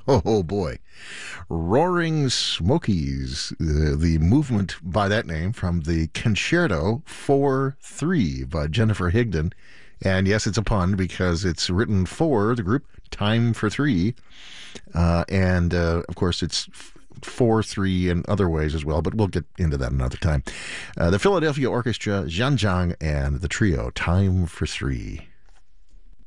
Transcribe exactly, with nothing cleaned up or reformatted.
Oh, boy. Roaring Smokies, uh, the movement by that name from the Concerto for Three by Jennifer Higdon. And yes, it's a pun because it's written for the group Time for Three. Uh, and uh, of course, it's four three in other ways as well, but we'll get into that another time. Uh, the Philadelphia Orchestra, Zhanjiang, and the trio Time for Three.